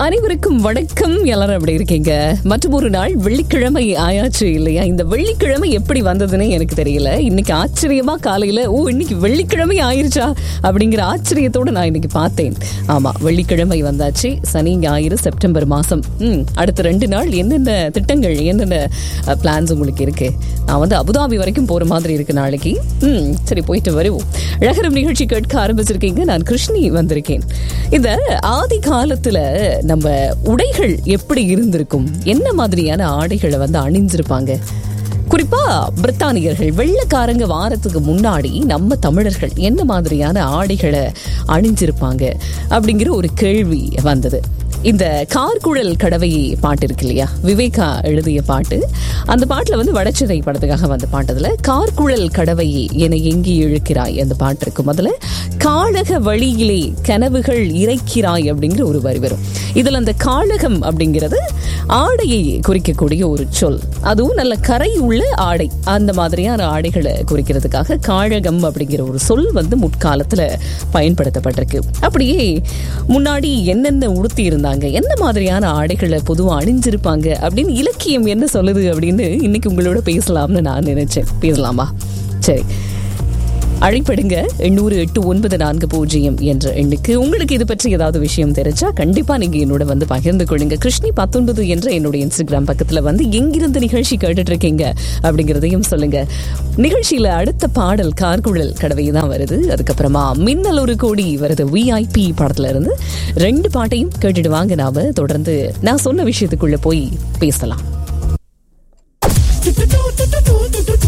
அனைவருக்கும் வணக்கம். எல்லாரும் எப்படி இருக்கீங்க? மற்றும் ஒரு நாள் வெள்ளிக்கிழமை ஆயாச்சு இல்லையா? இந்த வெள்ளிக்கிழமை எப்படி வந்ததுன்னு எனக்கு தெரியல. இன்னைக்கு ஆச்சரியமா காலையில இன்னைக்கு வெள்ளிக்கிழமை ஆயிருச்சா அப்படிங்கிற ஆச்சரியத்தோட நான் இன்னைக்கு பார்த்தேன். ஆமா, வெள்ளிக்கிழமை வந்தாச்சு. சனி ஞாயிறு செப்டம்பர் மாசம். அடுத்த 2 நாள் என்னென்ன திட்டங்கள், என்னென்ன பிளான்ஸ் உங்களுக்கு இருக்கு? நான் வந்து அபுதாபி வரைக்கும் போற மாதிரி இருக்கு நாளைக்கு. சரி, போயிட்டு வருவோம். அழகரம் நிகழ்ச்சி கேட்க ஆரம்பிச்சிருக்கீங்க. நான் கிருஷ்ணி வந்திருக்கேன். இந்த ஆதி காலத்துல நம்ம உடைகள் எப்படி இருந்திருக்கும், என்ன மாதிரியான ஆடைகளை வந்து அணிஞ்சிருப்பாங்க? குறிப்பா பிரித்தானியர்கள், வெள்ளைக்காரங்க வாரத்துக்கு முன்னாடி நம்ம தமிழர்கள் என்ன மாதிரியான ஆடைகளை அணிஞ்சிருப்பாங்க அப்படிங்கிற ஒரு கேள்வி வந்தது. இந்த கார்குழல் கடவை பாட்டு இருக்கு இல்லையா, விவேகா எழுதிய பாட்டு. அந்த பாட்டுல வந்து வடச்சதை படத்துக்காக வந்த பாட்டதுல கார்குழல் கடவையை என எங்கி இழுக்கிறாய் அந்த பாட்டு இருக்கு. முதல்ல காழக வழியிலே கனவுகள் இறைக்கிறாய் அப்படிங்கிற ஒரு வரி வரும். இதுல அந்த காழகம் அப்படிங்கிறது ஆடையை குறிக்கக்கூடிய ஒரு சொல். அதுவும் நல்ல கரை உள்ள ஆடை, அந்த மாதிரியான ஆடைகளை குறிக்கிறதுக்காக காழகம் அப்படிங்கிற ஒரு சொல் வந்து முற்காலத்துல பயன்படுத்தப்பட்டிருக்கு. அப்படியே முன்னாடி என்னென்ன உடுத்தி இருந்தாங்க, என்ன மாதிரியான ஆடைகளை பொதுவா அணிஞ்சிருப்பாங்க அப்படின்னு இலக்கியம் என்ன சொல்லுது அப்படின்னு இன்னைக்கு உங்களோட பேசலாம்னு நான் நினைச்சேன். பேசலாமா? சரி, அழைப்படுங்க 800-894-0 என்ற எண்ணுக்கு. உங்களுக்கு இது பற்றி ஏதாவது விஷயம் தெரிஞ்சா கண்டிப்பா நீங்க என்னோட வந்து பகிர்ந்து கொள்ளுங்க. கிருஷ்ணி 19 என்ற என்னுடைய இன்ஸ்டாகிராம் பக்கத்துல வந்து எங்கிருந்து நிகழ்ச்சி கேட்டுட்டு இருக்கீங்க அப்படிங்கறதையும் சொல்லுங்க. நிகழ்ச்சியில அடுத்த பாடல் கார்குழல் கடவை தான் வருது. அதுக்கப்புறமா மின்னல் ஒரு கோடி வருது, VIP படத்துல இருந்து. 2 பாட்டையும் கேட்டுட்டு வாங்க. நாம தொடர்ந்து நான் சொன்ன விஷயத்துக்குள்ள போய் பேசலாம்.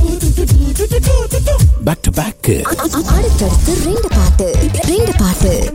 பேக் டு பேக் அடுத்தடுத்து 2 பாட்டு